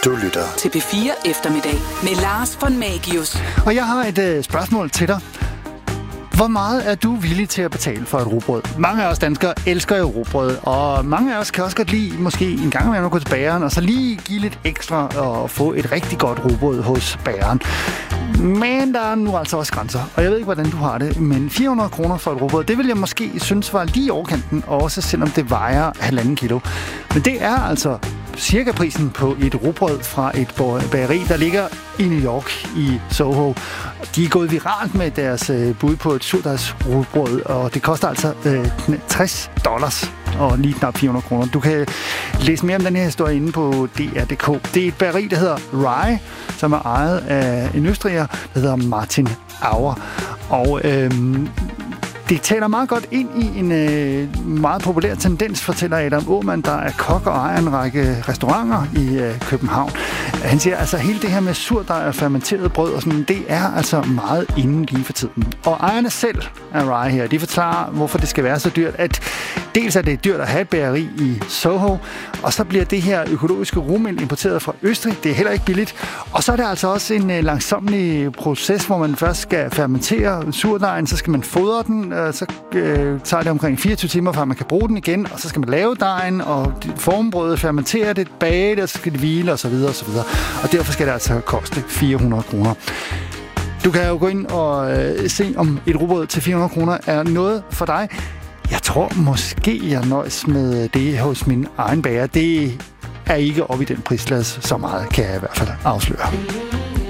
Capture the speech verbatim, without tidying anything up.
Du lytter til P fire Eftermiddag med Lars von Magius. Og jeg har et øh, spørgsmål til dig. Hvor meget er du villig til at betale for et rugbrød? Mange af os danskere elsker jo rugbrød, og mange af os kan også godt lide måske en gang imellem at gå til bageren, og så lige give lidt ekstra og få et rigtig godt rugbrød hos bageren. Men der er nu altså også grænser, og jeg ved ikke, hvordan du har det, men fire hundrede kroner for et rugbrød, det vil jeg måske synes var lige overkanten, også selvom det vejer halvanden kilo. Men det er altså cirka prisen på et rugbrød fra et bageri, der ligger i New York i Soho. De er gået viralt med deres øh, bud på et surdejsrugbrød, og det koster altså øh, tres dollars og lige knap fire hundrede kroner. Du kan læse mere om den her historie inde på D R punktum d k. Det er et bageri, der hedder Rye, som er ejet af en østriger, der hedder Martin Auer. Og øh, det taler meget godt ind i en øh, meget populær tendens, fortæller Adam Aamand, der er kok og ejer en række restauranter i øh, København. Han siger, altså hele det her med surdej og fermenteret brød og sådan, det er altså meget inde lige for tiden. Og ejerne selv af Rye her, de forklarer, hvorfor det skal være så dyrt, at dels er det dyrt at have et bageri i Soho, og så bliver det her økologiske rugmel importeret fra Østrig. Det er heller ikke billigt. Og så er det altså også en øh, langsomlig proces, hvor man først skal fermentere surdejen, så skal man fodre den, øh, så øh, tager det omkring fireogtyve timer, før man kan bruge den igen, og så skal man lave dejen, og forme brødet, fermentere det, bage det, og så skal det hvile, og så videre, og så videre. Og derfor skal det altså koste fire hundrede kroner. Du kan jo gå ind og øh, se, om et rugbrød til fire hundrede kroner er noget for dig. Jeg tror måske, jeg nøjes med det hos min egen bager. Det er ikke oppe i den prisklasse så meget, kan jeg i hvert fald afsløre.